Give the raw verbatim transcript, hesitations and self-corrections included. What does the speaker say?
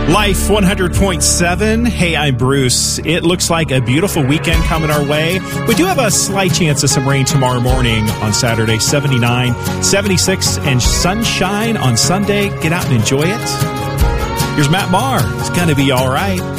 Life one hundred point seven. Hey, I'm Bruce. It looks like a beautiful weekend coming our way. We do have a slight chance of some rain tomorrow morning on Saturday, seventy-nine, seventy-six, and sunshine on Sunday. Get out and enjoy it. Here's Matt Maher. It's going to be all right.